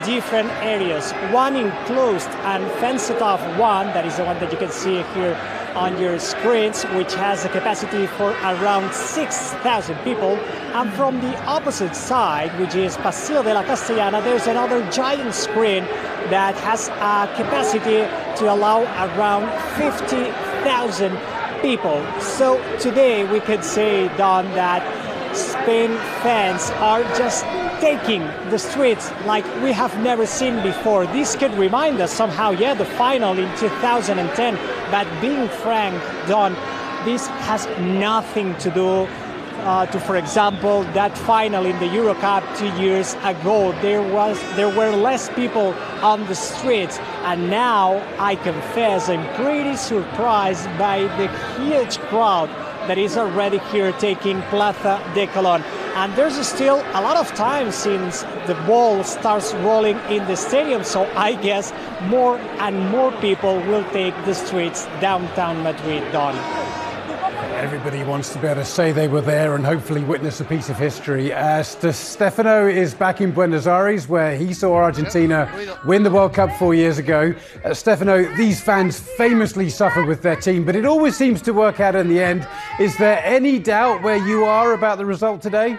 different areas, one enclosed and fenced off one, that is the one that you can see here on your screens, which has a capacity for around 6,000 people. And from the opposite side, which is Paseo de la Castellana, there's another giant screen that has a capacity to allow around 50,000 people. So today we could say, Don, that Spain fans are just taking the streets like we have never seen before. This could remind us somehow, yeah, the final in 2010, but being frank, Don, this has nothing to do to, for example, that final in the Euro Cup 2 years ago. There were less people on the streets, and now I confess I'm pretty surprised by the huge crowd that is already here taking Plaza de Colón. And there's still a lot of time since the ball starts rolling in the stadium, so I guess more and more people will take the streets downtown Madrid, Don. Everybody wants to be able to say they were there and hopefully witness a piece of history. Stefano is back in Buenos Aires, where he saw Argentina win the World Cup 4 years ago. Stefano, these fans famously suffer with their team, but it always seems to work out in the end. Is there any doubt where you are about the result today?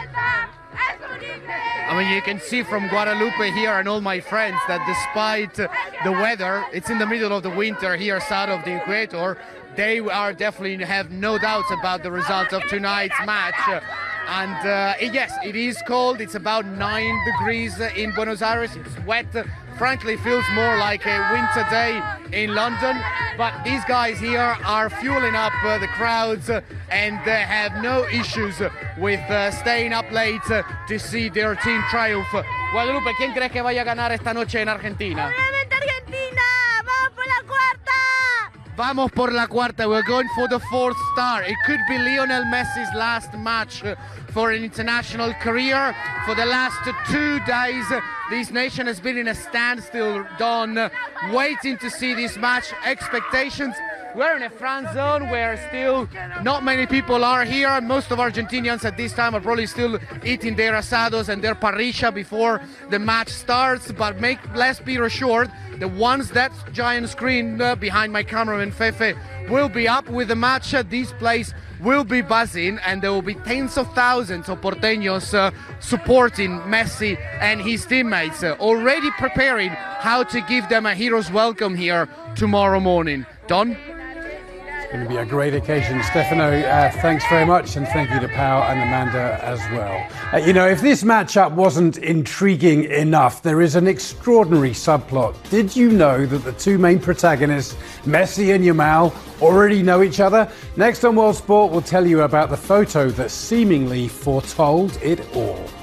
I mean, you can see from Guadalupe here and all my friends that despite the weather, it's in the middle of the winter here south of the equator, they are definitely have no doubts about the result of tonight's match. And yes, it is cold. It's about 9 degrees in Buenos Aires. It's wet. Frankly, feels more like a winter day in London. But these guys here are fueling up the crowds and they have no issues with staying up late to see their team triumph. Guadalupe, ¿quién crees que vaya a ganar esta noche en Argentina? Obviamente Argentina. Vamos por la cuarta. Vamos por la cuarta. We're going for the 4th star. It could be Lionel Messi's last match for an international career. For the last 2 days, this nation has been in a standstill, Don, waiting to see this match. Expectations. We're in a France zone where still not many people are here. Most of Argentinians at this time are probably still eating their asados and their parrilla before the match starts. But let's be assured, the once that giant screen behind my cameraman Fefe will be up with the match, this place will be buzzing and there will be tens of thousands of porteños supporting Messi and his teammates, already preparing how to give them a hero's welcome here tomorrow morning. Don? It's going to be a great occasion. Stefano, thanks very much, and thank you to Pau and Amanda as well. You know, if this matchup wasn't intriguing enough, there is an extraordinary subplot. Did you know that the two main protagonists, Messi and Yamal, already know each other? Next on World Sport, we'll tell you about the photo that seemingly foretold it all.